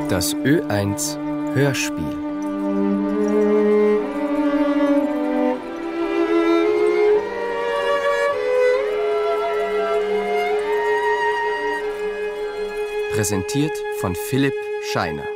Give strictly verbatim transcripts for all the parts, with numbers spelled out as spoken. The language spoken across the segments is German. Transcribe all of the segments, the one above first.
Das Ö eins Hörspiel. Präsentiert von Philipp Scheiner.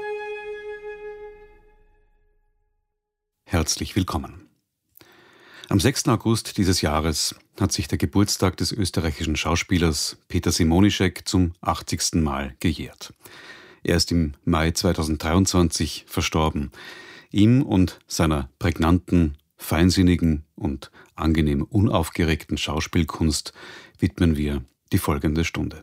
Herzlich willkommen. Am sechsten August dieses Jahres hat sich der Geburtstag des österreichischen Schauspielers Peter Simonischek zum achtzigsten Mal gejährt. Er ist im Mai zweitausenddreiundzwanzig verstorben. Ihm und seiner prägnanten, feinsinnigen und angenehm unaufgeregten Schauspielkunst widmen wir die folgende Stunde.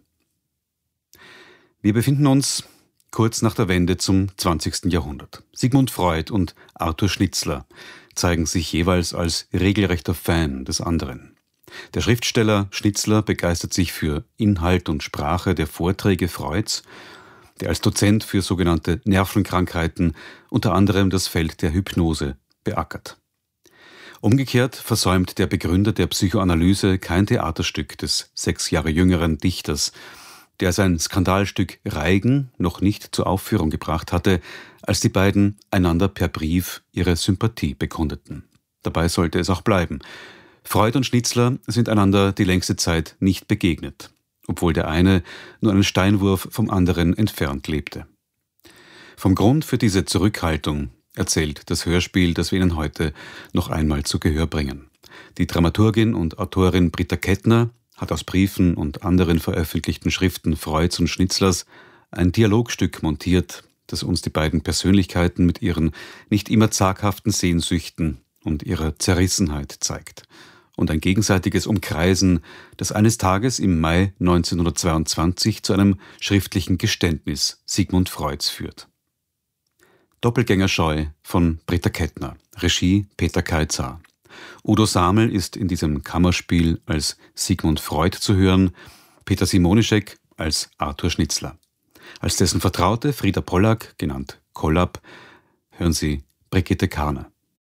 Wir befinden uns kurz nach der Wende zum zwanzigsten Jahrhundert. Sigmund Freud und Arthur Schnitzler zeigen sich jeweils als regelrechter Fan des anderen. Der Schriftsteller Schnitzler begeistert sich für Inhalt und Sprache der Vorträge Freuds, der als Dozent für sogenannte Nervenkrankheiten unter anderem das Feld der Hypnose beackert. Umgekehrt versäumt der Begründer der Psychoanalyse kein Theaterstück des sechs Jahre jüngeren Dichters, der sein Skandalstück Reigen noch nicht zur Aufführung gebracht hatte, als die beiden einander per Brief ihre Sympathie bekundeten. Dabei sollte es auch bleiben. Freud und Schnitzler sind einander die längste Zeit nicht begegnet, obwohl der eine nur einen Steinwurf vom anderen entfernt lebte. Vom Grund für diese Zurückhaltung erzählt das Hörspiel, das wir Ihnen heute noch einmal zu Gehör bringen. Die Dramaturgin und Autorin Britta Kettner hat aus Briefen und anderen veröffentlichten Schriften Freuds und Schnitzlers ein Dialogstück montiert, das uns die beiden Persönlichkeiten mit ihren nicht immer zaghaften Sehnsüchten und ihrer Zerrissenheit zeigt. Und ein gegenseitiges Umkreisen, das eines Tages im Mai neunzehnhundertzweiundzwanzig zu einem schriftlichen Geständnis Sigmund Freuds führt. Doppelgängerscheu von Britta Kettner, Regie Peter Kaizar. Udo Samel ist in diesem Kammerspiel als Sigmund Freud zu hören, Peter Simonischek als Arthur Schnitzler. Als dessen Vertraute Frieda Pollack, genannt Kollab, hören Sie Brigitte Karner.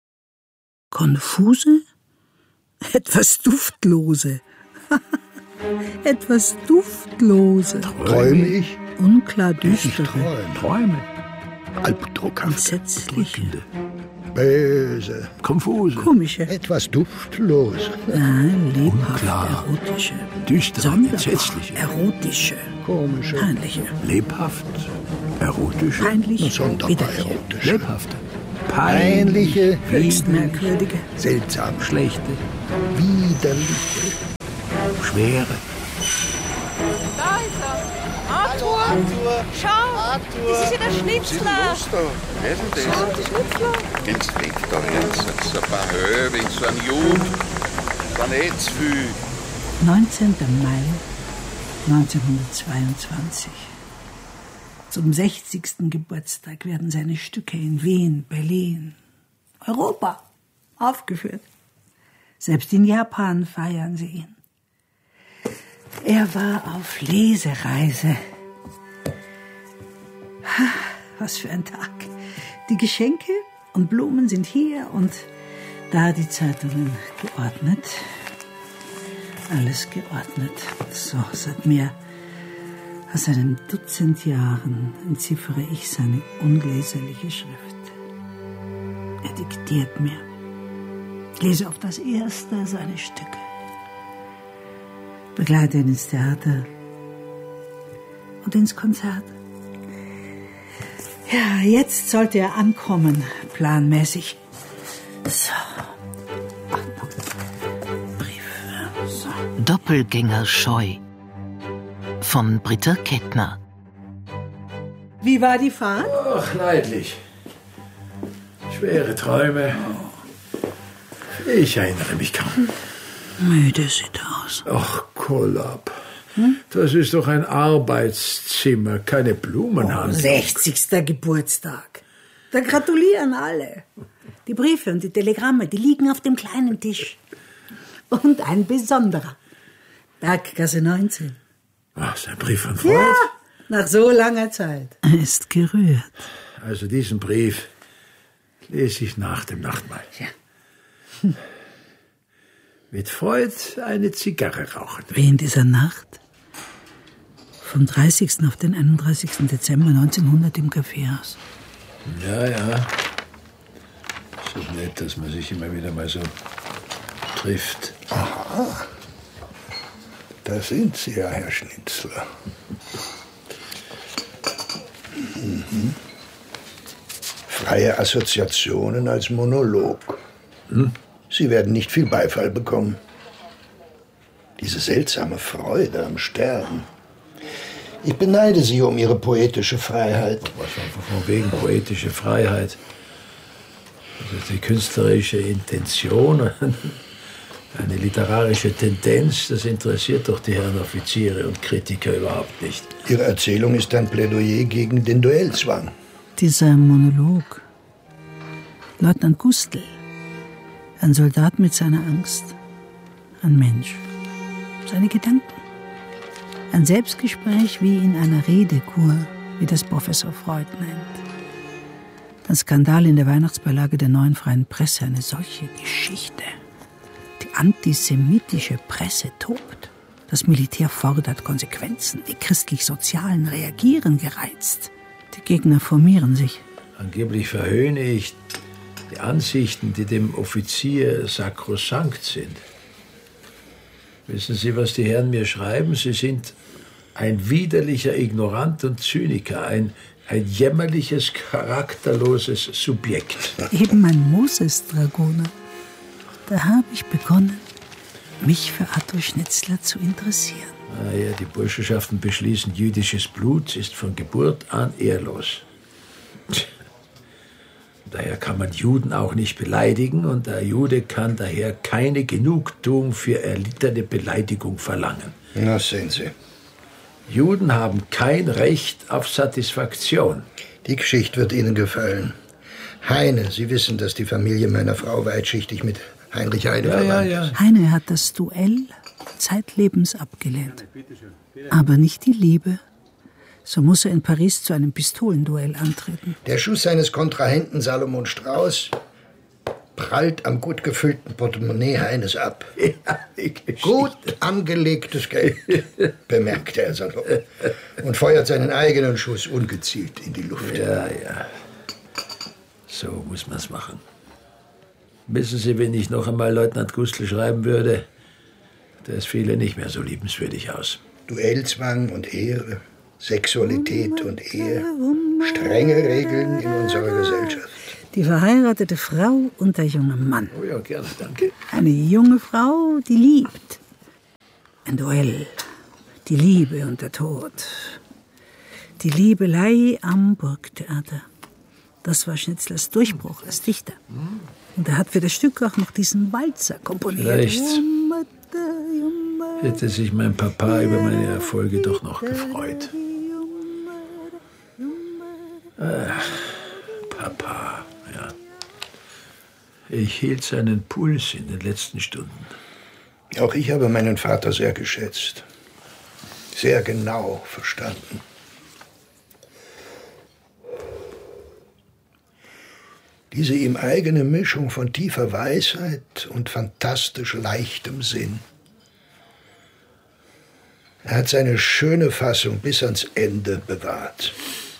Konfuse? Etwas Duftlose. Etwas Duftlose. Träume ich? Unklar düstere. Träume. Träume. Albtraumhaft. Entsetzliche. Böse. Konfuse. Komische. Etwas Duftlose. Nein, lebhaft Unklar. erotische. Düstere. Sonderbar Entsetzliche. erotische. Komische. Peinliche. Lebhaft. Erotische. Peinlich. Sonderbar Widerliche. erotische. Lebhafte. Peinliche. Höchst merkwürdige. Seltsam. Schlechte. Widerliche. Schwere. Da ist er. Arthur. Arthur. Schau. Arthur. Das ist ja der Schnitzler. Wer ist denn das? Schau, der Schnitzler. Jetzt weg da jetzt. So ein paar Höhe, wegen so einem Jud. War nicht zu viel. neunzehnten Mai neunzehnhundertzweiundzwanzig. Zum sechzigsten Geburtstag werden seine Stücke in Wien, Berlin, Europa aufgeführt. Selbst in Japan feiern sie ihn. Er war auf Lesereise. Was für ein Tag. Die Geschenke und Blumen sind hier und da die Zeitungen geordnet. Alles geordnet. So, seit mehr als einem Dutzend Jahren entziffere ich seine unleserliche Schrift. Er diktiert mir. Lese auf das erste seine Stücke. Begleite ihn ins Theater und ins Konzert. Ja, jetzt sollte er ankommen, planmäßig. So. Ordnung. Brief. So. Doppelgängerscheu von Britta Kettner. Wie war die Fahrt? Ach, leidlich. Schwere Träume. Ich erinnere mich kaum. Müde sieht er aus. Ach, Kollab. Hm? Das ist doch ein Arbeitszimmer, keine Blumenhandlung. sechzigsten Geburtstag. Da gratulieren alle. Die Briefe und die Telegramme, die liegen auf dem kleinen Tisch. Und ein besonderer. Berggasse neunzehn. Was, ein Brief von Freud? Ja, nach so langer Zeit. Er ist gerührt. Also diesen Brief lese ich nach dem Nachtmahl. Ja. Hm. Mit Freud eine Zigarre rauchen. Wie in dieser Nacht. Vom dreißigsten auf den einunddreißigsten Dezember neunzehnhundert im Kaffeehaus. Ja, ja. Es ist nett, dass man sich immer wieder mal so trifft. Aha. Da sind Sie ja, Herr Schnitzler. Mhm. Freie Assoziationen als Monolog. Hm? Sie werden nicht viel Beifall bekommen. Diese seltsame Freude am Sterben. Ich beneide Sie um Ihre poetische Freiheit. Was von wegen poetische Freiheit? Also die künstlerische Intention, eine literarische Tendenz, das interessiert doch die Herren Offiziere und Kritiker überhaupt nicht. Ihre Erzählung ist ein Plädoyer gegen den Duellzwang. Dieser Monolog. Leutnant Gustl, ein Soldat mit seiner Angst, ein Mensch, seine Gedanken. Ein Selbstgespräch wie in einer Redekur, wie das Professor Freud nennt. Ein Skandal in der Weihnachtsbeilage der Neuen Freien Presse, eine solche Geschichte. Die antisemitische Presse tobt. Das Militär fordert Konsequenzen. Die Christlich-Sozialen reagieren gereizt. Die Gegner formieren sich. Angeblich verhöhne ich die Ansichten, die dem Offizier sakrosankt sind. Wissen Sie, was die Herren mir schreiben? Sie sind ein widerlicher Ignorant und Zyniker, ein, ein jämmerliches, charakterloses Subjekt. Eben ein Moses-Dragoner. Da habe ich begonnen, mich für Arthur Schnitzler zu interessieren. Ah ja, die Burschenschaften beschließen, jüdisches Blut ist von Geburt an ehrlos. Daher kann man Juden auch nicht beleidigen und der Jude kann daher keine Genugtuung für erlittene Beleidigung verlangen. Na, sehen Sie. Juden haben kein Recht auf Satisfaktion. Die Geschichte wird Ihnen gefallen. Heine, Sie wissen, dass die Familie meiner Frau weitschichtig mit Heinrich Heine ja, verwandt ja, ja. ist. Heine hat das Duell zeitlebens abgelehnt. Aber nicht die Liebe. So muss er in Paris zu einem Pistolenduell antreten. Der Schuss seines Kontrahenten Salomon Strauß prallt am gut gefüllten Portemonnaie Heines ab. Ja, gut angelegtes Geld, bemerkt er salopp. Und feuert seinen eigenen Schuss ungezielt in die Luft. Ja, ja. So muss man's machen. Wissen Sie, wenn ich noch einmal Leutnant Gustl schreiben würde, das fiele nicht mehr so liebenswürdig aus. Duellzwang und Ehre, Sexualität und Ehe, strenge Regeln in unserer Gesellschaft. Die verheiratete Frau und der junge Mann. Oh ja, gerne, danke. Eine junge Frau, die liebt. Ein Duell. Die Liebe und der Tod. Die Liebelei am Burgtheater. Das war Schnitzlers Durchbruch als Dichter. Und er hat für das Stück auch noch diesen Walzer komponiert. Vielleicht hätte sich mein Papa über meine Erfolge doch noch gefreut. Ach, Papa, ja. Ich hielt seinen Puls in den letzten Stunden. Auch ich habe meinen Vater sehr geschätzt. Sehr genau verstanden. Diese ihm eigene Mischung von tiefer Weisheit und fantastisch leichtem Sinn. Er hat seine schöne Fassung bis ans Ende bewahrt.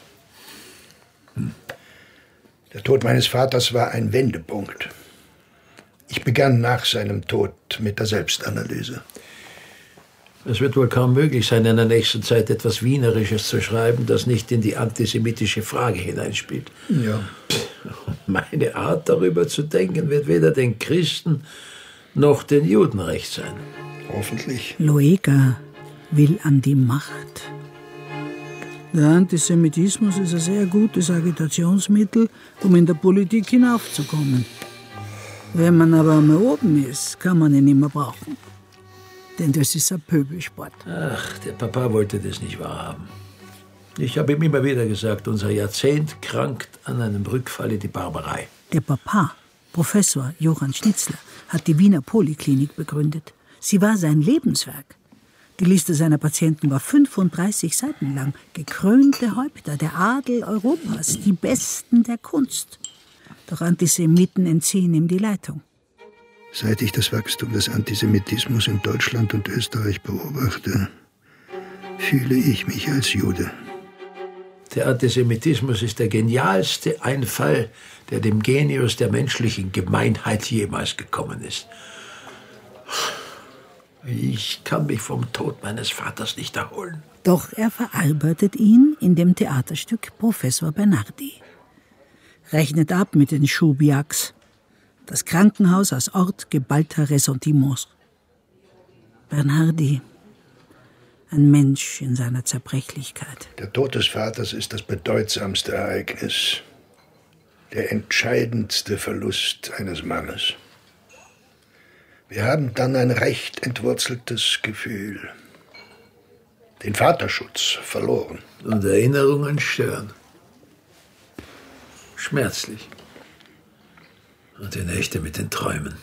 Der Tod meines Vaters war ein Wendepunkt. Ich begann nach seinem Tod mit der Selbstanalyse. Es wird wohl kaum möglich sein, in der nächsten Zeit etwas Wienerisches zu schreiben, das nicht in die antisemitische Frage hineinspielt. Ja. Meine Art, darüber zu denken, wird weder den Christen noch den Juden recht sein. Hoffentlich. Loega will an die Macht. Der Antisemitismus ist ein sehr gutes Agitationsmittel, um in der Politik hinaufzukommen. Wenn man aber mal oben ist, kann man ihn nicht mehr brauchen. Denn das ist ein Pöbelsport. Ach, der Papa wollte das nicht wahrhaben. Ich habe ihm immer wieder gesagt, unser Jahrzehnt krankt an einem Rückfall in die Barbarei. Der Papa, Professor Johann Schnitzler, hat die Wiener Poliklinik begründet. Sie war sein Lebenswerk. Die Liste seiner Patienten war fünfunddreißig Seiten lang. Gekrönte Häupter, der Adel Europas, die Besten der Kunst. Doch Antisemiten entziehen ihm die Leitung. Seit ich das Wachstum des Antisemitismus in Deutschland und Österreich beobachte, fühle ich mich als Jude. Der Antisemitismus ist der genialste Einfall, der dem Genius der menschlichen Gemeinheit jemals gekommen ist. Ich kann mich vom Tod meines Vaters nicht erholen. Doch er verarbeitet ihn in dem Theaterstück Professor Bernardi. Rechnet ab mit den Schubiaks, das Krankenhaus als Ort geballter Ressentiments. Bernardi, ein Mensch in seiner Zerbrechlichkeit. Der Tod des Vaters ist das bedeutsamste Ereignis, der entscheidendste Verlust eines Mannes. Wir haben dann ein recht entwurzeltes Gefühl. Den Vaterschutz verloren. Und Erinnerungen stören. Schmerzlich. Und die Nächte mit den Träumen.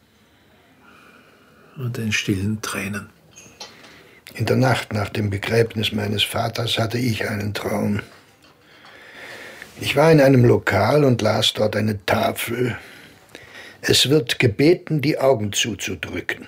Und den stillen Tränen. In der Nacht nach dem Begräbnis meines Vaters hatte ich einen Traum. Ich war in einem Lokal und las dort eine Tafel. Es wird gebeten, die Augen zuzudrücken.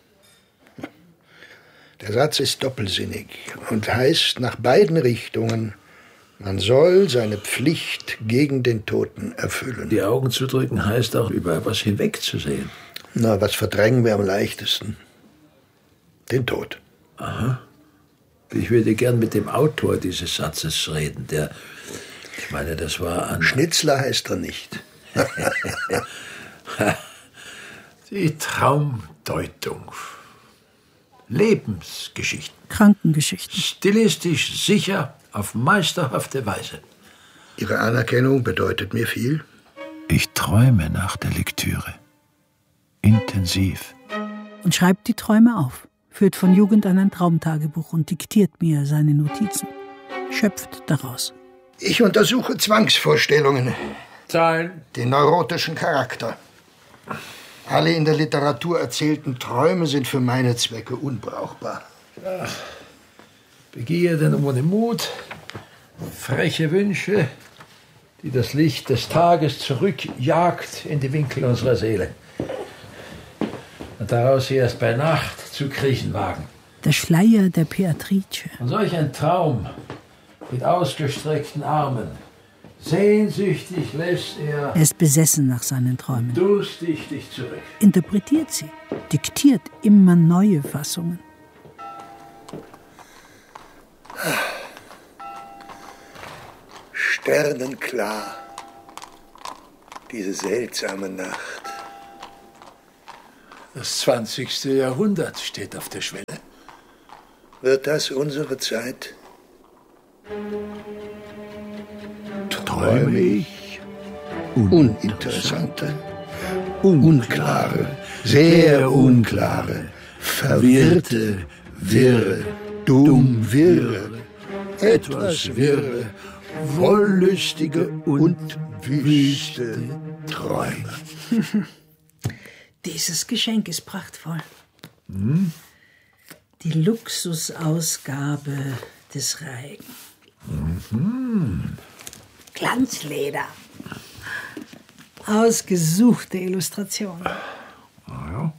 Der Satz ist doppelsinnig und heißt nach beiden Richtungen, man soll seine Pflicht gegen den Toten erfüllen. Die Augen zudrücken heißt auch, über etwas hinwegzusehen. Na, was verdrängen wir am leichtesten? Den Tod. Aha. Ich würde gern mit dem Autor dieses Satzes reden, der, ich meine, das war an... Schnitzler heißt er nicht. Die Traumdeutung. Lebensgeschichten. Krankengeschichten. Stilistisch sicher, auf meisterhafte Weise. Ihre Anerkennung bedeutet mir viel. Ich träume nach der Lektüre. Intensiv. Und schreibt die Träume auf. Führt von Jugend an ein Traumtagebuch und diktiert mir seine Notizen. Schöpft daraus. Ich untersuche Zwangsvorstellungen. Zahlen. Den neurotischen Charakter. Alle in der Literatur erzählten Träume sind für meine Zwecke unbrauchbar. Ach, Begierden ohne Mut, freche Wünsche, die das Licht des Tages zurückjagt in die Winkel unserer Seele. Und daraus sie erst bei Nacht zu kriechen wagen. Der Schleier der Beatrice. Und solch ein Traum mit ausgestreckten Armen, sehnsüchtig lässt er... Er ist besessen nach seinen Träumen. Durstig dich zurück. Interpretiert sie, diktiert immer neue Fassungen. Sternenklar, diese seltsame Nacht. Das zwanzigste Jahrhundert steht auf der Schwelle. Wird das unsere Zeit? Träume ich? Uninteressante, unklare, sehr unklare, verwirrte, wirre, dumm wirre, etwas wirre, wollüstige und wüste Träume. Dieses Geschenk ist prachtvoll. Hm? Die Luxusausgabe des Reigen. Mhm. Glanzleder. Ausgesuchte Illustrationen. Ah, ja.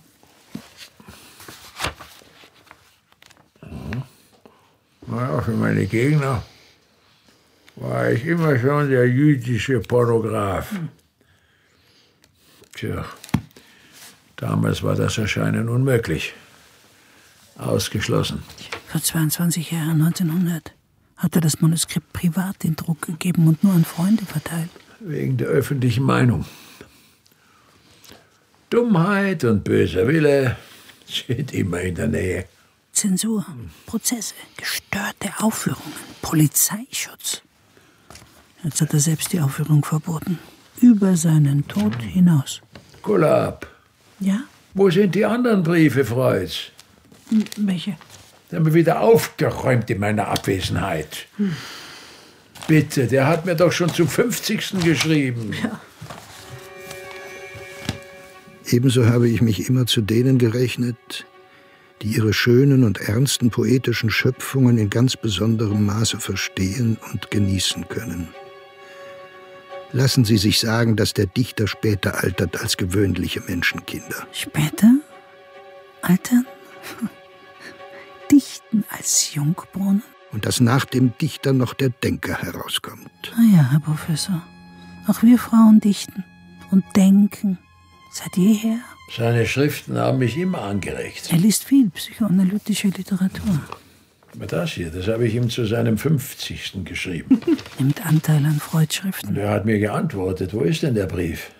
Mhm. Naja, für meine Gegner war ich immer schon der jüdische Pornograf. Hm. Tja, damals war das Erscheinen unmöglich. Ausgeschlossen. Vor zweiundzwanzig Jahren, neunzehnhundert, hat er das Manuskript privat in Druck gegeben und nur an Freunde verteilt. Wegen der öffentlichen Meinung. Dummheit und böser Wille sind immer in der Nähe. Zensur, Prozesse, gestörte Aufführungen, Polizeischutz. Jetzt hat er selbst die Aufführung verboten. Über seinen Tod hinaus. Kollab. Ja? Wo sind die anderen Briefe, Freuds? Hm, welche? Die haben wir wieder aufgeräumt in meiner Abwesenheit. Hm. Bitte, der hat mir doch schon zum fünfzigsten geschrieben. Ja. Ebenso habe ich mich immer zu denen gerechnet, die ihre schönen und ernsten poetischen Schöpfungen in ganz besonderem Maße verstehen und genießen können. Lassen Sie sich sagen, dass der Dichter später altert als gewöhnliche Menschenkinder. Später? Altern? Dichten als Jungbrunnen? Und dass nach dem Dichter noch der Denker herauskommt. Ah ja, Herr Professor. Auch wir Frauen dichten und denken. Seit jeher. Seine Schriften haben mich immer angeregt. Er liest viel psychoanalytische Literatur. Aber das hier, das habe ich ihm zu seinem fünfzigsten geschrieben. Nimmt Anteil an Freud-Schriften. Und er hat mir geantwortet. Wo ist denn der Brief?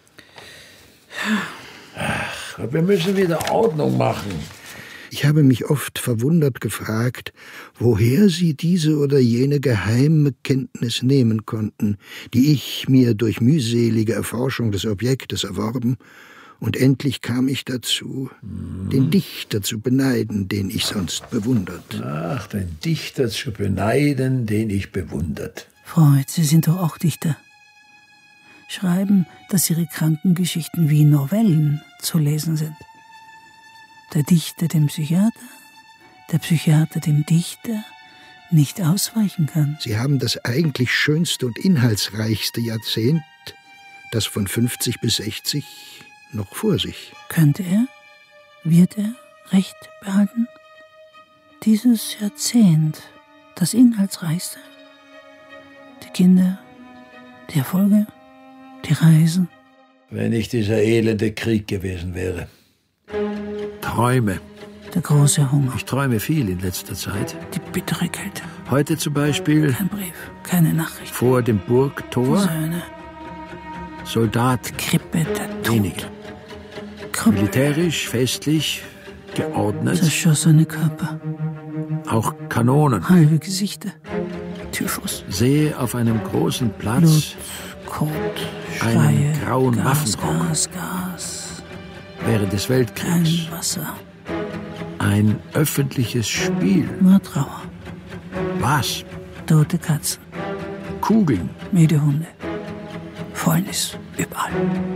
Ach Gott, wir müssen wieder Ordnung machen. Ich habe mich oft verwundert gefragt, woher Sie diese oder jene geheime Kenntnis nehmen konnten, die ich mir durch mühselige Erforschung des Objektes erworben, und endlich kam ich dazu, mhm. den Dichter zu beneiden, den ich sonst bewundert. Ach, den Dichter zu beneiden, den ich bewundert. Freud, Sie sind doch auch Dichter. Schreiben, dass Ihre Krankengeschichten wie Novellen zu lesen sind. Der Dichter dem Psychiater, der Psychiater dem Dichter nicht ausweichen kann. Sie haben das eigentlich schönste und inhaltsreichste Jahrzehnt, das von fünfzig bis sechzig, noch vor sich. Könnte er, wird er Recht behalten? Dieses Jahrzehnt, das inhaltsreichste? Die Kinder, die Erfolge, die Reisen? Wenn nicht dieser elende Krieg gewesen wäre. Träume. Der große Hunger. Ich träume viel in letzter Zeit. Die bittere Kälte. Heute zum Beispiel. Kein Brief, keine Nachricht. Vor dem Burgtor. Söhne. Soldat. Die Krippe, der Tod. Wenige. Krüppel. Militärisch, festlich, geordnet. Zerschossene Körper. Auch Kanonen. Halbe Gesichter. Typhus. Sehe auf einem großen Platz. Blut, Kot, Schreie, einen grauen Gas, Waffenrock. Gas, Gas. Während des Weltkriegs. Kein Wasser. Ein öffentliches Spiel. Nur Trauer. Was? Tote Katzen. Kugeln. Müde Hunde. Fäulnis überall.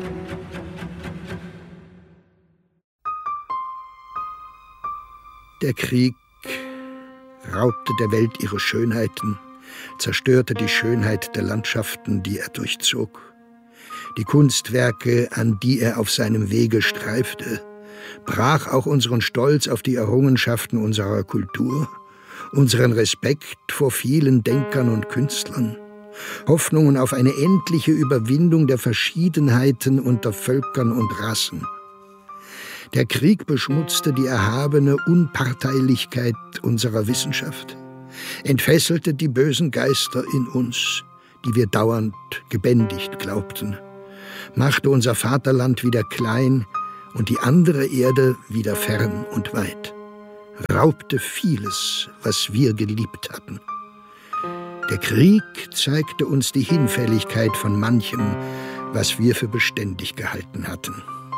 Der Krieg raubte der Welt ihre Schönheiten, zerstörte die Schönheit der Landschaften, die er durchzog. Die Kunstwerke, an die er auf seinem Wege streifte, brach auch unseren Stolz auf die Errungenschaften unserer Kultur, unseren Respekt vor vielen Denkern und Künstlern, Hoffnungen auf eine endliche Überwindung der Verschiedenheiten unter Völkern und Rassen. Der Krieg beschmutzte die erhabene Unparteilichkeit unserer Wissenschaft, entfesselte die bösen Geister in uns, die wir dauernd gebändigt glaubten, machte unser Vaterland wieder klein und die andere Erde wieder fern und weit, raubte vieles, was wir geliebt hatten. Der Krieg zeigte uns die Hinfälligkeit von manchem, was wir für beständig gehalten hatten.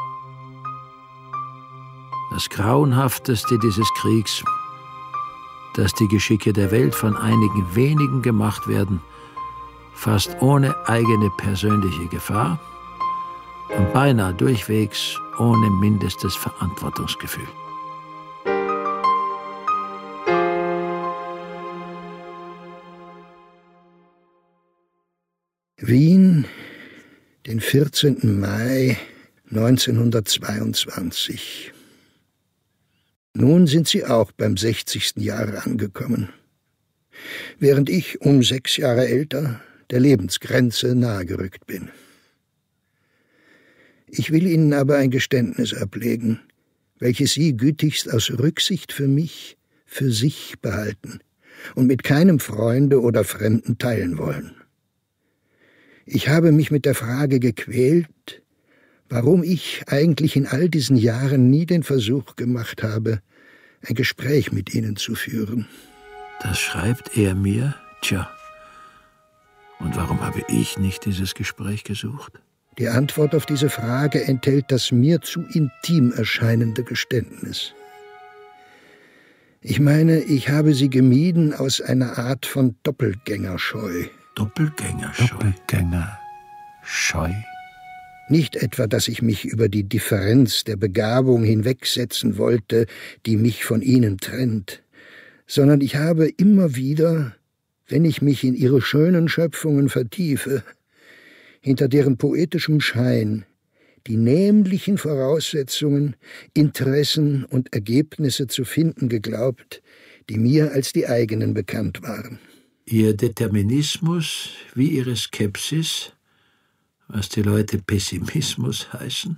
Das Grauenhafteste dieses Kriegs, dass die Geschicke der Welt von einigen wenigen gemacht werden, fast ohne eigene persönliche Gefahr und beinahe durchwegs ohne mindestes Verantwortungsgefühl. Wien, den vierzehnten Mai neunzehnhundertzweiundzwanzig. Nun sind Sie auch beim sechzigsten Jahre angekommen, während ich um sechs Jahre älter der Lebensgrenze nahegerückt bin. Ich will Ihnen aber ein Geständnis ablegen, welches Sie gütigst aus Rücksicht für mich für sich behalten und mit keinem Freunde oder Fremden teilen wollen. Ich habe mich mit der Frage gequält, warum ich eigentlich in all diesen Jahren nie den Versuch gemacht habe, ein Gespräch mit Ihnen zu führen. Das schreibt er mir? Tja, und warum habe ich nicht dieses Gespräch gesucht? Die Antwort auf diese Frage enthält das mir zu intim erscheinende Geständnis. Ich meine, ich habe Sie gemieden aus einer Art von Doppelgängerscheu. Doppelgängerscheu? Doppelgängerscheu? Nicht etwa, dass ich mich über die Differenz der Begabung hinwegsetzen wollte, die mich von Ihnen trennt, sondern ich habe immer wieder, wenn ich mich in Ihre schönen Schöpfungen vertiefe, hinter deren poetischem Schein die nämlichen Voraussetzungen, Interessen und Ergebnisse zu finden geglaubt, die mir als die eigenen bekannt waren. Ihr Determinismus wie Ihre Skepsis, was die Leute Pessimismus heißen?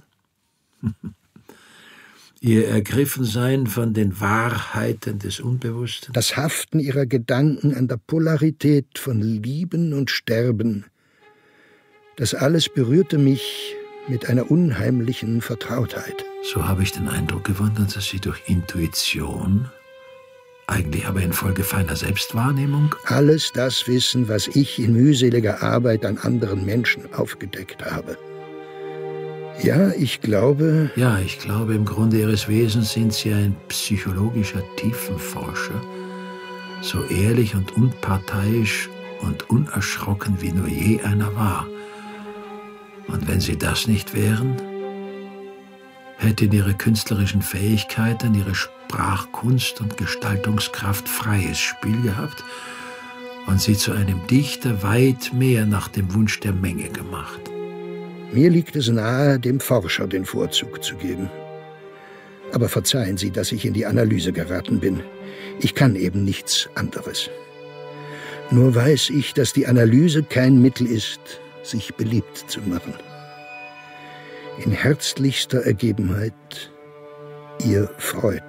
Ihr Ergriffensein von den Wahrheiten des Unbewussten? Das Haften ihrer Gedanken an der Polarität von Lieben und Sterben, das alles berührte mich mit einer unheimlichen Vertrautheit. So habe ich den Eindruck gewonnen, dass Sie durch Intuition, eigentlich aber infolge feiner Selbstwahrnehmung, alles das wissen, was ich in mühseliger Arbeit an anderen Menschen aufgedeckt habe. Ja, ich glaube... Ja, ich glaube, im Grunde Ihres Wesens sind Sie ein psychologischer Tiefenforscher, so ehrlich und unparteiisch und unerschrocken, wie nur je einer war. Und wenn Sie das nicht wären, hätten Ihre künstlerischen Fähigkeiten, Ihre Sprachkunst und Gestaltungskraft freies Spiel gehabt und Sie zu einem Dichter weit mehr nach dem Wunsch der Menge gemacht. Mir liegt es nahe, dem Forscher den Vorzug zu geben. Aber verzeihen Sie, dass ich in die Analyse geraten bin. Ich kann eben nichts anderes. Nur weiß ich, dass die Analyse kein Mittel ist, sich beliebt zu machen. In herzlichster Ergebenheit, Ihr Freud.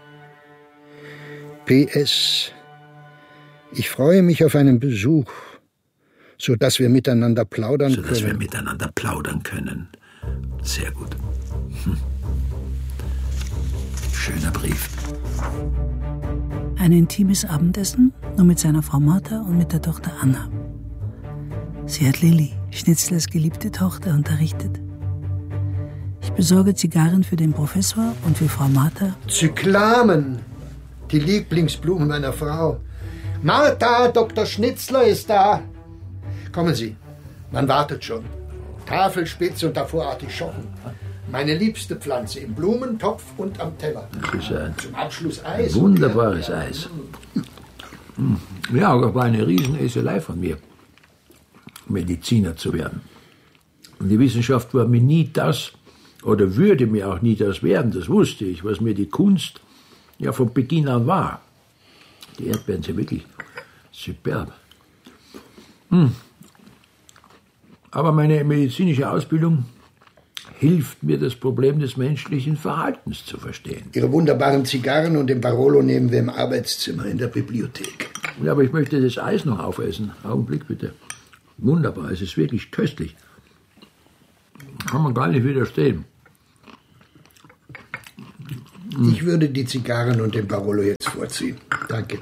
P S Ich freue mich auf einen Besuch, so dass wir miteinander plaudern so, können. dass wir miteinander plaudern können. Sehr gut. Hm. Schöner Brief. Ein intimes Abendessen, nur mit seiner Frau Martha und mit der Tochter Anna. Sie hat Lilli, Schnitzlers geliebte Tochter, unterrichtet. Ich besorge Zigarren für den Professor und für Frau Martha. Zyklamen, die Lieblingsblumen meiner Frau. Martha, Doktor Schnitzler ist da. Kommen Sie, man wartet schon. Tafelspitze und davor Artischocken. Meine liebste Pflanze im Blumentopf und am Teller. Das ist ein Zum Abschluss Eis. Wunderbares Eis. Ja, das war eine Rieseneselei von mir, Mediziner zu werden. Und die Wissenschaft war mir nie das, oder würde mir auch nie das werden, das wusste ich, was mir die Kunst ja von Beginn an war. Die Erdbeeren sind wirklich superb. Hm. Aber meine medizinische Ausbildung hilft mir, das Problem des menschlichen Verhaltens zu verstehen. Ihre wunderbaren Zigarren und den Barolo nehmen wir im Arbeitszimmer in der Bibliothek. Ja, aber ich möchte das Eis noch aufessen. Augenblick bitte. Wunderbar, es ist wirklich köstlich. Kann man gar nicht widerstehen. Ich würde die Zigarren und den Barolo jetzt vorziehen. Danke.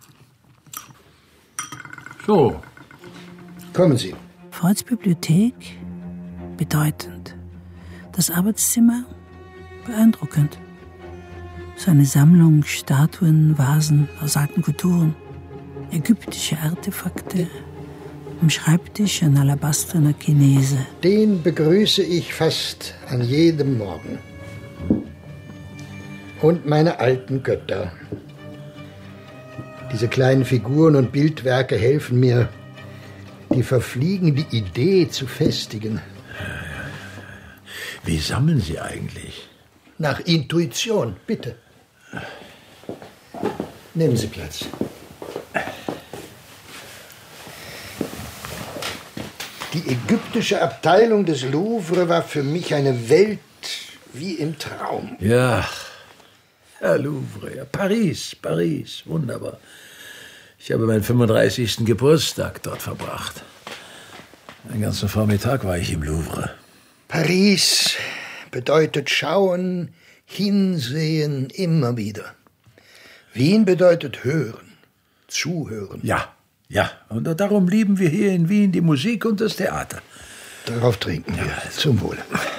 So. Kommen Sie. Freuds Bibliothek, bedeutend. Das Arbeitszimmer, beeindruckend. Seine Sammlung Statuen, Vasen aus alten Kulturen, ägyptische Artefakte, am Schreibtisch ein alabasterner Chinese. Den begrüße ich fast an jedem Morgen. Und meine alten Götter. Diese kleinen Figuren und Bildwerke helfen mir, die verfliegende Idee zu festigen. Wie sammeln Sie eigentlich? Nach Intuition, bitte. Nehmen Sie Platz. Die ägyptische Abteilung des Louvre war für mich eine Welt wie im Traum. Ja, Herr Louvre, ja, Paris, Paris, wunderbar. Ich habe meinen fünfunddreißigsten Geburtstag dort verbracht. Den ganzen Vormittag war ich im Louvre. Paris bedeutet schauen, hinsehen, immer wieder. Wien bedeutet hören, zuhören. Ja, ja. Und darum lieben wir hier in Wien die Musik und das Theater. Darauf trinken wir. Ja, also. Zum Wohle.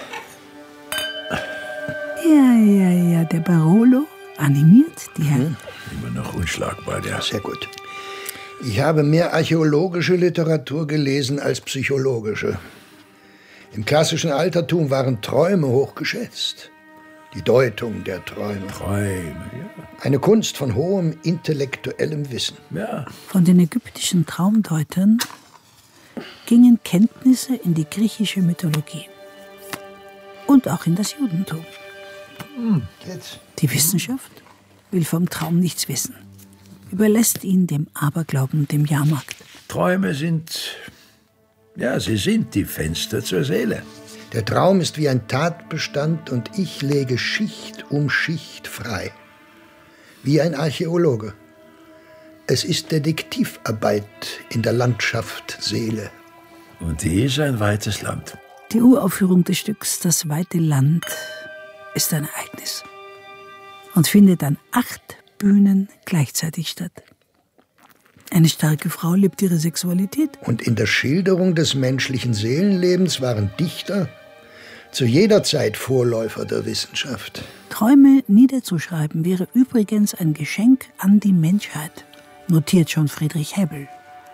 Ja, ja, ja, der Barolo animiert die Herren. Immer noch unschlagbar, der. Sehr gut. Ich habe mehr archäologische Literatur gelesen als psychologische. Im klassischen Altertum waren Träume hochgeschätzt. Die Deutung der Träume. Träume, ja. Eine Kunst von hohem intellektuellem Wissen. Ja. Von den ägyptischen Traumdeutern gingen Kenntnisse in die griechische Mythologie. und auch in das Judentum. Hm. Die Wissenschaft will vom Traum nichts wissen, überlässt ihn dem Aberglauben, dem Jahrmarkt. Träume sind, ja, sie sind die Fenster zur Seele. Der Traum ist wie ein Tatbestand und ich lege Schicht um Schicht frei. Wie ein Archäologe. Es ist Detektivarbeit in der Landschaft Seele. Und die ist ein weites Land. Die Uraufführung des Stücks Das weite Land ist ein Ereignis und findet an acht Bühnen gleichzeitig statt. Eine starke Frau lebt ihre Sexualität. Und in der Schilderung des menschlichen Seelenlebens waren Dichter zu jeder Zeit Vorläufer der Wissenschaft. Träume niederzuschreiben wäre übrigens ein Geschenk an die Menschheit, notiert schon Friedrich Hebbel.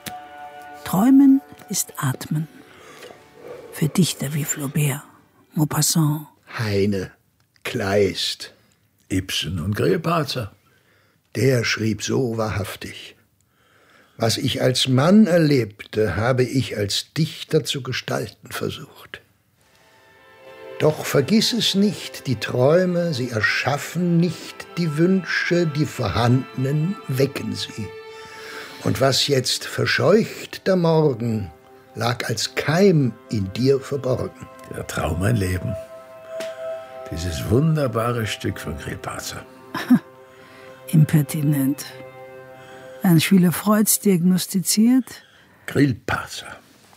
Träumen ist Atmen. Für Dichter wie Flaubert, Maupassant, Heine, Kleist, Ibsen und Grillparzer. Der schrieb so wahrhaftig. Was ich als Mann erlebte, habe ich als Dichter zu gestalten versucht. Doch vergiss es nicht, die Träume, sie erschaffen nicht die Wünsche, die vorhandenen wecken sie. Und was jetzt verscheucht der Morgen, lag als Keim in dir verborgen. Der Traum ein Leben. Dieses wunderbare Stück von Grillparzer. Impertinent. Ein Schüler Freuds diagnostiziert. Grillparzer.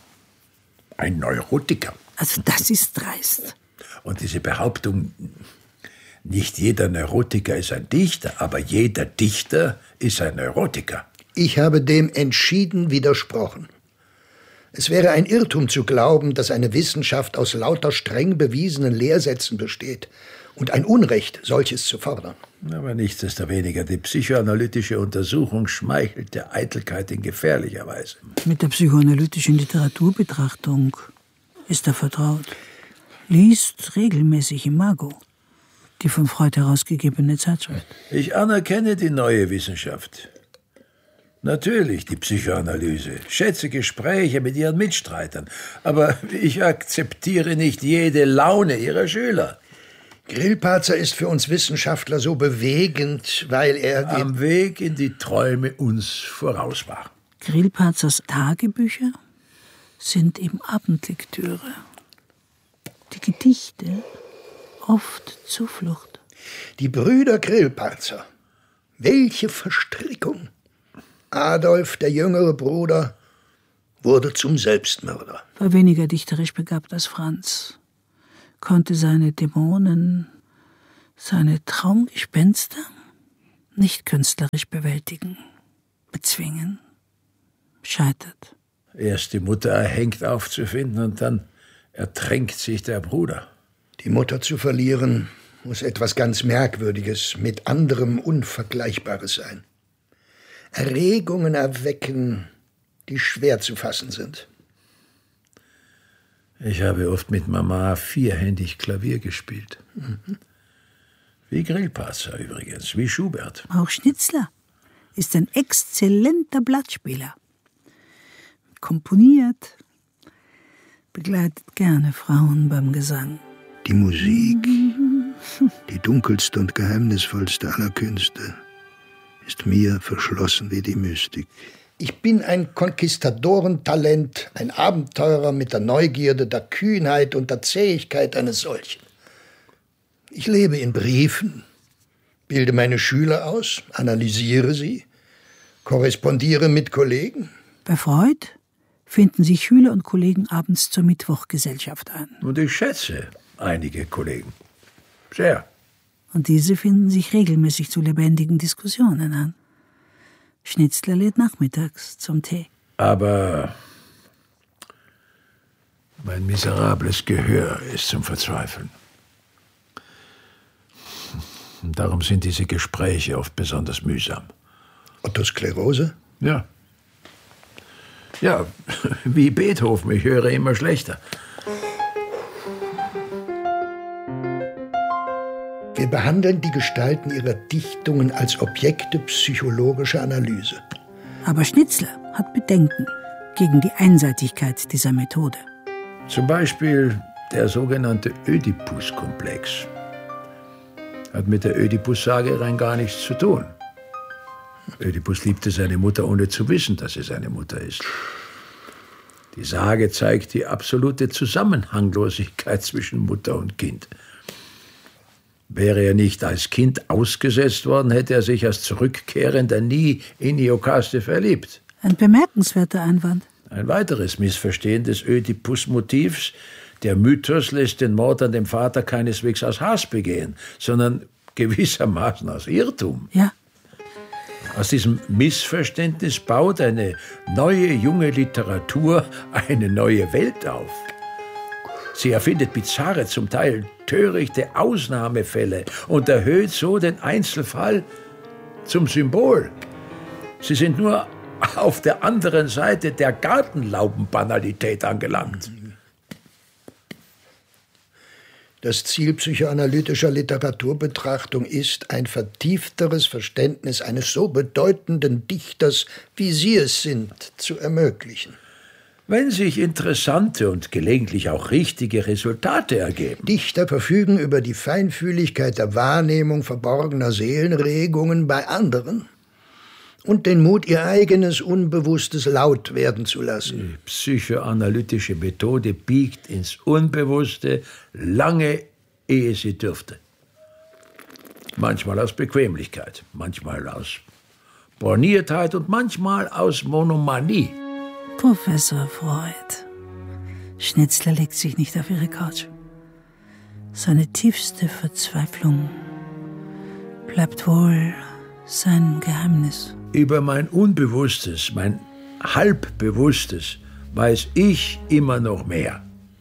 Ein Neurotiker. Also das ist dreist. Und diese Behauptung, nicht jeder Neurotiker ist ein Dichter, aber jeder Dichter ist ein Neurotiker. Ich habe dem entschieden widersprochen. Es wäre ein Irrtum zu glauben, dass eine Wissenschaft aus lauter streng bewiesenen Lehrsätzen besteht und ein Unrecht, solches zu fordern. Aber nichtsdestoweniger, die psychoanalytische Untersuchung schmeichelt der Eitelkeit in gefährlicher Weise. Mit der psychoanalytischen Literaturbetrachtung ist er vertraut. Liest regelmäßig Imago, die von Freud herausgegebene Zeitschrift. Ich anerkenne die neue Wissenschaft. Natürlich die Psychoanalyse, schätze Gespräche mit ihren Mitstreitern, aber ich akzeptiere nicht jede Laune ihrer Schüler. Grillparzer ist für uns Wissenschaftler so bewegend, weil er am Weg in die Träume uns voraus war. Grillparzers Tagebücher sind eben Abendlektüre. Die Gedichte oft Zuflucht. Die Brüder Grillparzer. Welche Verstrickung! Adolf, der jüngere Bruder, wurde zum Selbstmörder. War weniger dichterisch begabt als Franz, konnte seine Dämonen, seine Traumgespenster nicht künstlerisch bewältigen, bezwingen, scheitert. Erst die Mutter erhängt aufzufinden und dann ertränkt sich der Bruder. Die Mutter zu verlieren, muss etwas ganz Merkwürdiges, mit anderem Unvergleichbares sein. Erregungen erwecken, die schwer zu fassen sind. Ich habe oft mit Mama vierhändig Klavier gespielt. Mhm. Wie Grillparzer übrigens, wie Schubert. Auch Schnitzler ist ein exzellenter Blattspieler. Komponiert, begleitet gerne Frauen beim Gesang. Die Musik, die dunkelste und geheimnisvollste aller Künste, ist mir verschlossen wie die Mystik. Ich bin ein Konquistadorentalent, ein Abenteurer mit der Neugierde, der Kühnheit und der Zähigkeit eines solchen. Ich lebe in Briefen, bilde meine Schüler aus, analysiere sie, korrespondiere mit Kollegen. Bei Freud finden sich Schüler und Kollegen abends zur Mittwochgesellschaft ein. Und ich schätze einige Kollegen. Sehr. Und diese finden sich regelmäßig zu lebendigen Diskussionen an. Schnitzler lädt nachmittags zum Tee. Aber mein miserables Gehör ist zum Verzweifeln. Und darum sind diese Gespräche oft besonders mühsam. Ottosklerose? Ja. Ja, wie Beethoven, ich höre immer schlechter. Wir behandeln die Gestalten ihrer Dichtungen als Objekte psychologischer Analyse. Aber Schnitzler hat Bedenken gegen die Einseitigkeit dieser Methode. Zum Beispiel Der sogenannte Ödipus-Komplex hat mit der Ödipus-Sage rein gar nichts zu tun. Ödipus liebte seine Mutter, ohne zu wissen, dass sie seine Mutter ist. Die Sage zeigt die absolute Zusammenhanglosigkeit zwischen Mutter und Kind. Wäre er nicht als Kind ausgesetzt worden, hätte er sich als Zurückkehrender nie in Iokaste verliebt. Ein bemerkenswerter Einwand. Ein weiteres Missverstehen des Ödipus-Motivs: Der Mythos lässt den Mord an dem Vater keineswegs aus Hass begehen, sondern gewissermaßen aus Irrtum. Ja. Aus diesem Missverständnis baut eine neue, junge Literatur eine neue Welt auf. Sie erfindet bizarre, zum Teil törichte Ausnahmefälle und erhöht so den Einzelfall zum Symbol. Sie sind nur auf der anderen Seite der Gartenlaubenbanalität angelangt. Das Ziel psychoanalytischer Literaturbetrachtung ist, ein vertiefteres Verständnis eines so bedeutenden Dichters, wie Sie es sind, zu ermöglichen. Wenn sich interessante und gelegentlich auch richtige Resultate ergeben. Dichter verfügen über die Feinfühligkeit der Wahrnehmung verborgener Seelenregungen bei anderen und den Mut, ihr eigenes Unbewusstes laut werden zu lassen. Die psychoanalytische Methode biegt ins Unbewusste lange, ehe sie dürfte. Manchmal aus Bequemlichkeit, manchmal aus Borniertheit und manchmal aus Monomanie. Professor Freud. Schnitzler legt sich nicht auf ihre Couch. Seine tiefste Verzweiflung bleibt wohl sein Geheimnis. Über mein Unbewusstes, mein Halbbewusstes, weiß ich immer noch mehr.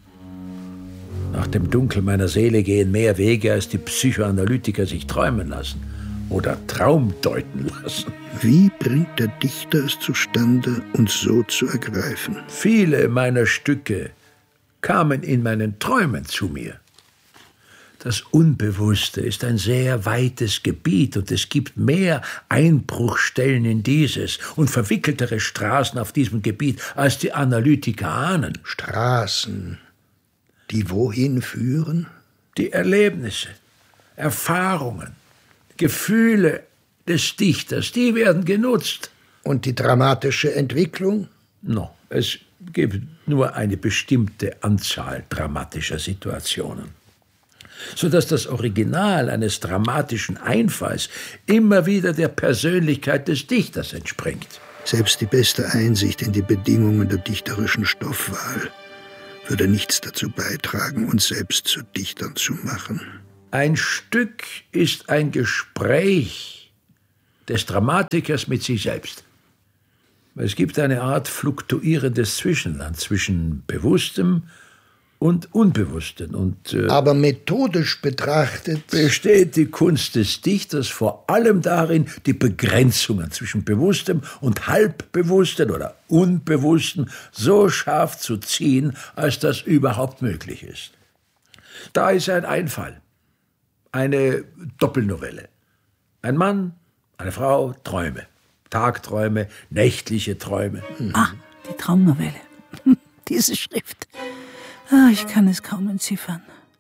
Nach dem Dunkel meiner Seele gehen mehr Wege, als die Psychoanalytiker sich träumen lassen oder traumdeuten lassen. Wie bringt der Dichter es zustande, uns so zu ergreifen? Viele meiner Stücke kamen in meinen Träumen zu mir. Das Unbewusste ist ein sehr weites Gebiet und es gibt mehr Einbruchstellen in dieses und verwickeltere Straßen auf diesem Gebiet, als die Analytiker ahnen. Straßen, die wohin führen? Die Erlebnisse, Erfahrungen, Gefühle des Dichters, die werden genutzt. Und die dramatische Entwicklung? No, es gibt nur eine bestimmte Anzahl dramatischer Situationen, sodass das Original eines dramatischen Einfalls immer wieder der Persönlichkeit des Dichters entspringt. Selbst die beste Einsicht in die Bedingungen der dichterischen Stoffwahl würde nichts dazu beitragen, uns selbst zu Dichtern zu machen. Ein Stück ist ein Gespräch des Dramatikers mit sich selbst. Es gibt eine Art fluktuierendes Zwischenland zwischen Bewusstem und Unbewussten. Und, äh, Aber methodisch betrachtet besteht die Kunst des Dichters vor allem darin, die Begrenzungen zwischen Bewusstem und Halbbewussten oder Unbewussten so scharf zu ziehen, als das überhaupt möglich ist. Da ist ein Einfall, eine Doppelnovelle. Ein Mann, eine Frau, Träume. Tagträume, nächtliche Träume. Ah, die Traumnovelle. Diese Schrift. Ah, ich kann es kaum entziffern.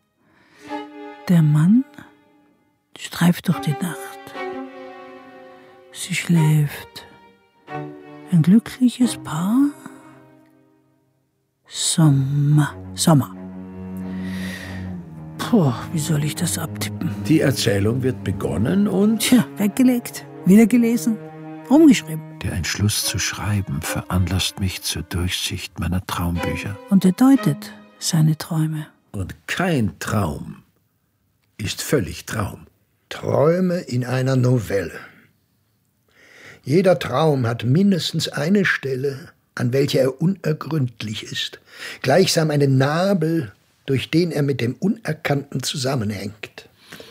Der Mann streift durch die Nacht. Sie schläft. Ein glückliches Paar. Sommer. Sommer. Puh, wie soll ich das abtippen? Die Erzählung wird begonnen und... Tja, weggelegt, wieder gelesen, umgeschrieben. Der Entschluss zu schreiben veranlasst mich zur Durchsicht meiner Traumbücher. Und er deutet seine Träume. Und kein Traum ist völlig Traum. Träume in einer Novelle. Jeder Traum hat mindestens eine Stelle, an welcher er unergründlich ist, gleichsam einen Nabel, durch den er mit dem Unerkannten zusammenhängt.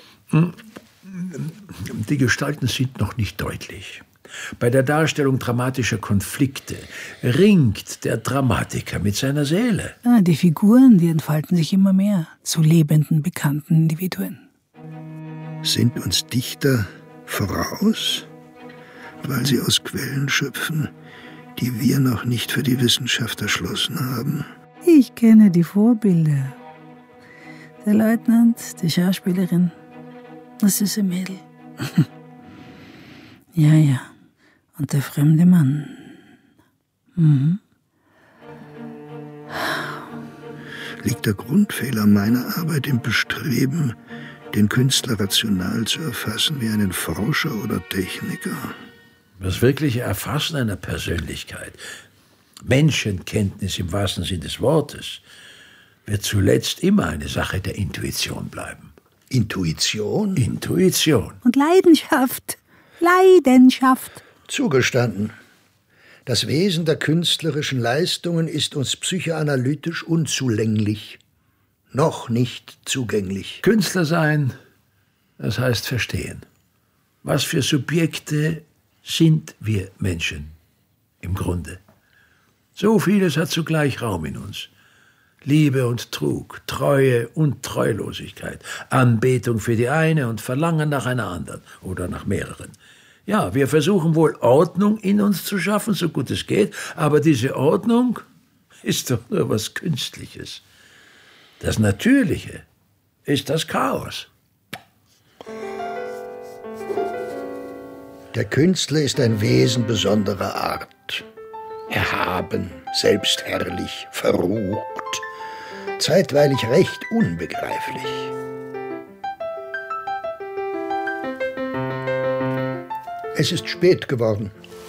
Die Gestalten sind noch nicht deutlich. Bei der Darstellung dramatischer Konflikte ringt der Dramatiker mit seiner Seele. Ah, die Figuren, die entfalten sich immer mehr zu lebenden, bekannten Individuen. Sind uns Dichter voraus, weil sie aus Quellen schöpfen, die wir noch nicht für die Wissenschaft erschlossen haben? Ich kenne die Vorbilder. Der Leutnant, die Schauspielerin, das süße Mädel. Ja, ja. Und der fremde Mann. Mhm. Liegt der Grundfehler meiner Arbeit im Bestreben, den Künstler rational zu erfassen wie einen Forscher oder Techniker? Das wirkliche Erfassen einer Persönlichkeit, Menschenkenntnis im wahrsten Sinn des Wortes, wird zuletzt immer eine Sache der Intuition bleiben. Intuition? Intuition. Und Leidenschaft. Leidenschaft. Zugestanden. Das Wesen der künstlerischen Leistungen ist uns psychoanalytisch unzulänglich. Noch nicht zugänglich. Künstler sein, das heißt verstehen. Was für Subjekte sind wir Menschen im Grunde? So vieles hat zugleich Raum in uns. Liebe und Trug, Treue und Treulosigkeit, Anbetung für die eine und Verlangen nach einer anderen oder nach mehreren. Ja, wir versuchen wohl Ordnung in uns zu schaffen, so gut es geht, aber diese Ordnung ist doch nur was Künstliches. Das Natürliche ist das Chaos. Der Künstler ist ein Wesen besonderer Art. Erhaben, selbstherrlich, verrucht, zeitweilig recht unbegreiflich. Es ist spät geworden.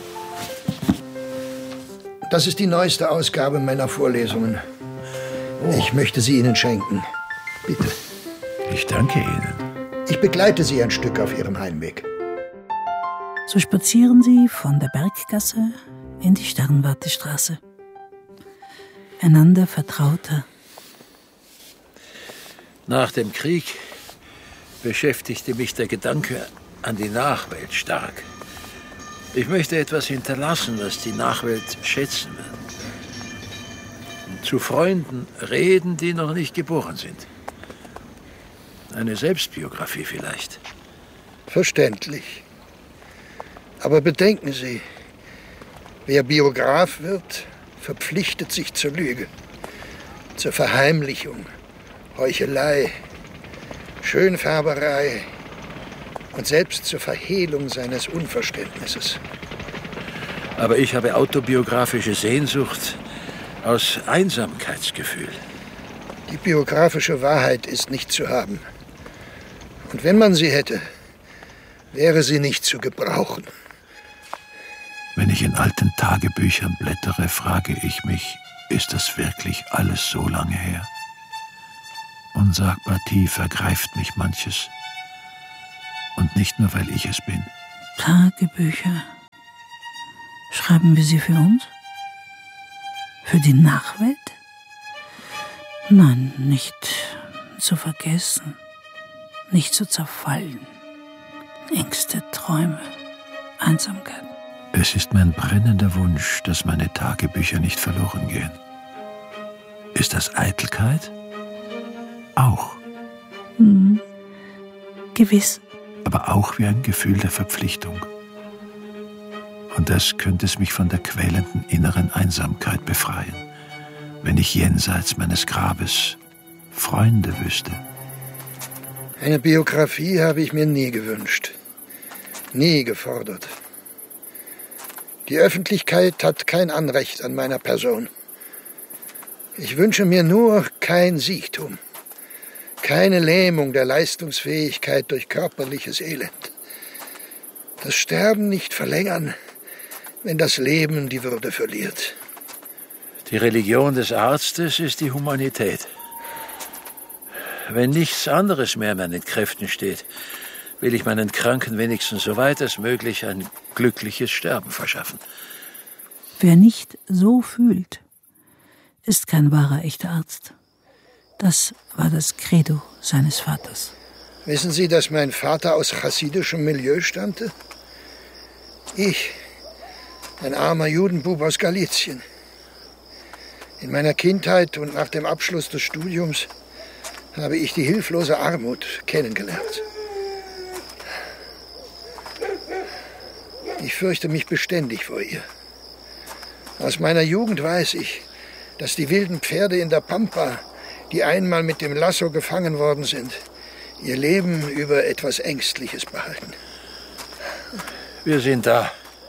Das ist die neueste Ausgabe meiner Vorlesungen. Oh. Ich möchte sie Ihnen schenken. Bitte. Ich danke Ihnen. Ich begleite Sie ein Stück auf Ihrem Heimweg. So spazieren sie von der Berggasse in die Sternwartestraße. Einander vertrauter. Nach dem Krieg beschäftigte mich der Gedanke an die Nachwelt stark. Ich möchte etwas hinterlassen, was die Nachwelt schätzen wird. Und zu Freunden reden, die noch nicht geboren sind. Eine Selbstbiografie vielleicht. Verständlich. Aber bedenken Sie, wer Biograf wird, verpflichtet sich zur Lüge, zur Verheimlichung, Heuchelei, Schönfärberei und selbst zur Verhehlung seines Unverständnisses. Aber ich habe autobiografische Sehnsucht aus Einsamkeitsgefühl. Die biografische Wahrheit ist nicht zu haben. Und wenn man sie hätte, wäre sie nicht zu gebrauchen. Wenn ich in alten Tagebüchern blättere, frage ich mich, ist das wirklich alles so lange her? Unsagbar tief ergreift mich manches. Und nicht nur, weil ich es bin. Tagebücher. Schreiben wir sie für uns? Für die Nachwelt? Nein, nicht zu vergessen. Nicht zu zerfallen. Ängste, Träume, Einsamkeit. Es ist mein brennender Wunsch, dass meine Tagebücher nicht verloren gehen. Ist das Eitelkeit? Auch. Hm, gewiss. Aber auch wie ein Gefühl der Verpflichtung. Und das könnte es mich von der quälenden inneren Einsamkeit befreien, wenn ich jenseits meines Grabes Freunde wüsste. Eine Biografie habe ich mir nie gewünscht, nie gefordert. Die Öffentlichkeit hat kein Anrecht an meiner Person. Ich wünsche mir nur kein Siechtum, keine Lähmung der Leistungsfähigkeit durch körperliches Elend. Das Sterben nicht verlängern, wenn das Leben die Würde verliert. Die Religion des Arztes ist die Humanität. Wenn nichts anderes mehr meinen Kräften steht, will ich meinen Kranken wenigstens so weit als möglich ein glückliches Sterben verschaffen. Wer nicht so fühlt, ist kein wahrer, echter Arzt. Das war das Credo seines Vaters. Wissen Sie, dass mein Vater aus chassidischem Milieu stammte? Ich, ein armer Judenbub aus Galizien. In meiner Kindheit und nach dem Abschluss des Studiums habe ich die hilflose Armut kennengelernt. Ich fürchte mich beständig vor ihr. Aus meiner Jugend weiß ich, dass die wilden Pferde in der Pampa die einmal mit dem Lasso gefangen worden sind, ihr Leben über etwas Ängstliches behalten. Wir sind da.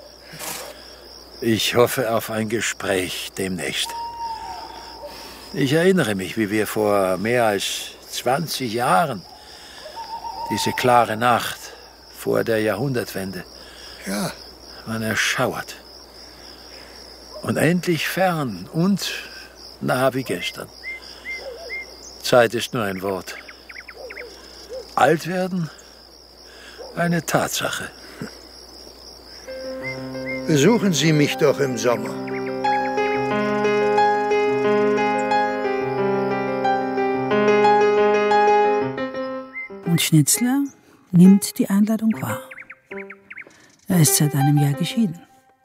Ich hoffe auf ein Gespräch demnächst. Ich erinnere mich, wie wir vor mehr als zwanzig Jahren, diese klare Nacht vor der Jahrhundertwende, ja, waren erschauert. Und endlich fern und nah wie gestern. Zeit ist nur ein Wort. Alt werden, eine Tatsache. Besuchen Sie mich doch im Sommer. Und Schnitzler nimmt die Einladung wahr. Er ist seit einem Jahr geschieden.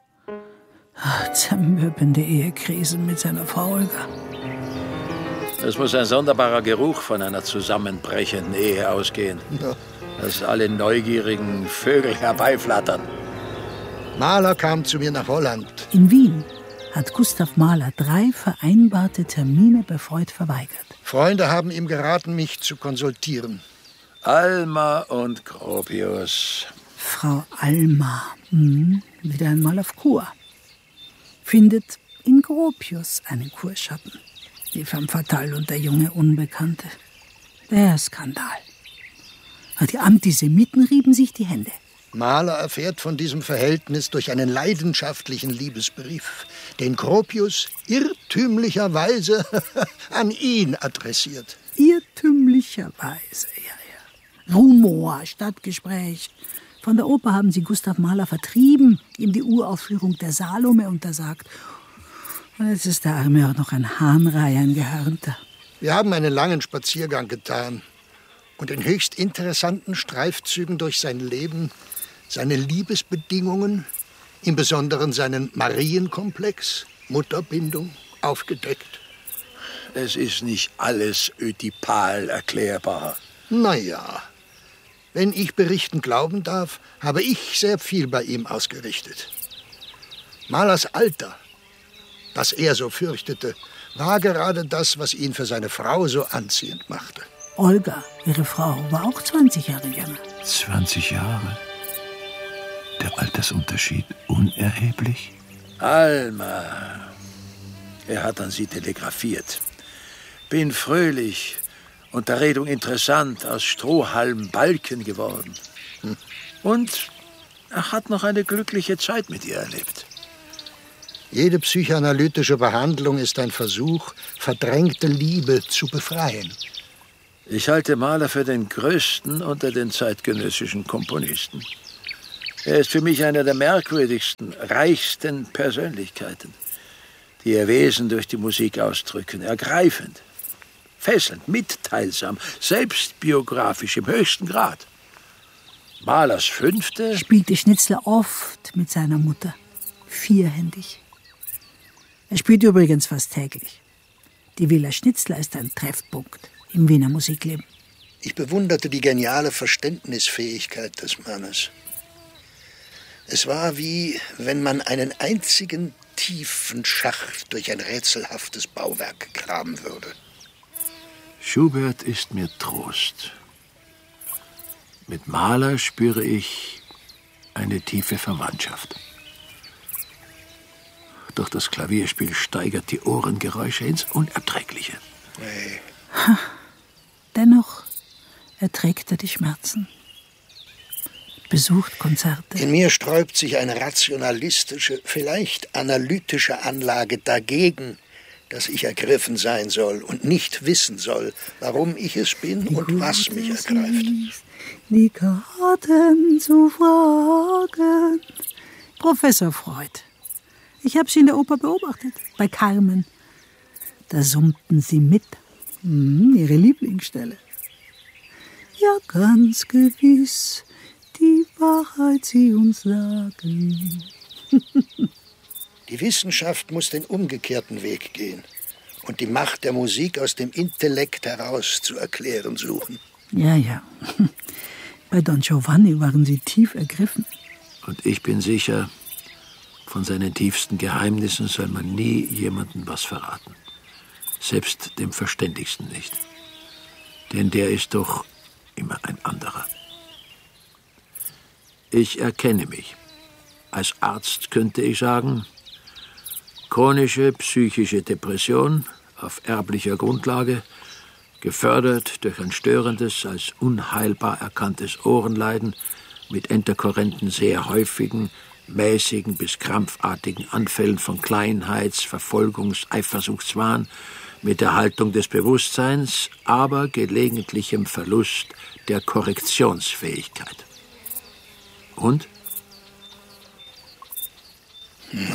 Ach, zermürbende Ehekrisen mit seiner Frau Olga. Es muss ein sonderbarer Geruch von einer zusammenbrechenden Ehe ausgehen, Ja. dass alle neugierigen Vögel herbeiflattern. Mahler kam zu mir nach Holland. In Wien hat Gustav Mahler drei vereinbarte Termine bei Freud verweigert. Freunde haben ihm geraten, mich zu konsultieren. Alma und Gropius. Frau Alma, hm, wieder einmal auf Kur. Findet in Gropius einen Kurschatten. Die femme fatale und der junge Unbekannte. Der Skandal. Die Antisemiten rieben sich die Hände. Mahler erfährt von diesem Verhältnis durch einen leidenschaftlichen Liebesbrief, den Gropius irrtümlicherweise an ihn adressiert. Irrtümlicherweise, ja, ja. Rumor, Stadtgespräch. Von der Oper haben sie Gustav Mahler vertrieben, ihm die Uraufführung der Salome untersagt. Und jetzt ist der Arme auch noch ein Hahnreihen gehörnter. Wir haben einen langen Spaziergang getan und in höchst interessanten Streifzügen durch sein Leben, seine Liebesbedingungen, im Besonderen seinen Marienkomplex, Mutterbindung, aufgedeckt. Es ist nicht alles ödipal erklärbar. Naja, wenn ich berichten glauben darf, habe ich sehr viel bei ihm ausgerichtet. Mahlers Alter, das er so fürchtete, war gerade das, was ihn für seine Frau so anziehend machte. Olga, ihre Frau, war auch zwanzig Jahre jünger. zwanzig Jahre? Der Altersunterschied unerheblich? Alma. Er hat an sie telegrafiert. Bin fröhlich, Unterredung interessant, aus Strohhalm Balken geworden. Hm. Und er hat noch eine glückliche Zeit mit ihr erlebt. Jede psychoanalytische Behandlung ist ein Versuch, verdrängte Liebe zu befreien. Ich halte Mahler für den größten unter den zeitgenössischen Komponisten. Er ist für mich einer der merkwürdigsten, reichsten Persönlichkeiten, die ihr Wesen durch die Musik ausdrücken. Ergreifend, fesselnd, mitteilsam, selbstbiografisch im höchsten Grad. Mahlers Fünfte spielte Schnitzler oft mit seiner Mutter. Vierhändig. Er spielt übrigens fast täglich. Die Villa Schnitzler ist ein Treffpunkt im Wiener Musikleben. Ich bewunderte die geniale Verständnisfähigkeit des Mannes. Es war wie, wenn man einen einzigen tiefen Schacht durch ein rätselhaftes Bauwerk graben würde. Schubert ist mir Trost. Mit Mahler spüre ich eine tiefe Verwandtschaft. Doch das Klavierspiel steigert die Ohrengeräusche ins Unerträgliche. Nee. Ha. Dennoch erträgt er die Schmerzen. Besucht Konzerte. In mir sträubt sich eine rationalistische, vielleicht analytische Anlage dagegen, dass ich ergriffen sein soll und nicht wissen soll, warum ich es bin Wie und was mich ergreift. Ist, die Karten zu fragen. Professor Freud. Ich habe Sie in der Oper beobachtet, bei Carmen. Da summten Sie mit. Hm, Ihre Lieblingsstelle. Ja, ganz gewiss, die Wahrheit Sie uns sagen. Die Wissenschaft muss den umgekehrten Weg gehen und die Macht der Musik aus dem Intellekt heraus zu erklären suchen. Ja, ja. Bei Don Giovanni waren Sie tief ergriffen. Und ich bin sicher, von seinen tiefsten Geheimnissen soll man nie jemandem was verraten. selbst dem Verständigsten nicht. Denn der ist doch immer ein anderer. Ich erkenne mich. Als Arzt könnte ich sagen, chronische psychische Depression auf erblicher Grundlage, gefördert durch ein störendes, als unheilbar erkanntes Ohrenleiden mit interkurrenten, sehr häufigen, mäßigen bis krampfartigen Anfällen von Kleinheits-, Verfolgungs-, Eifersuchtswahn, mit Erhaltung des Bewusstseins, aber gelegentlichem Verlust der Korrektionsfähigkeit. Und